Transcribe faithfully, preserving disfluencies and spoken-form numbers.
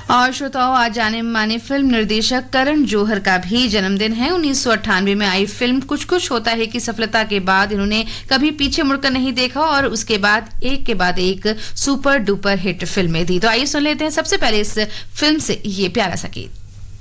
और श्रोताओं, आज जाने माने फिल्म निर्देशक करण जौहर का भी जन्मदिन है। उन्नीस सौ अट्ठानवे में आई फिल्म कुछ कुछ होता है की सफलता के बाद इन्होंने कभी पीछे मुड़कर नहीं देखा और उसके बाद एक के बाद एक सुपर डुपर हिट फिल्में दी। तो आइए सुन लेते हैं सबसे पहले इस फिल्म से ये प्यारा सा गीत।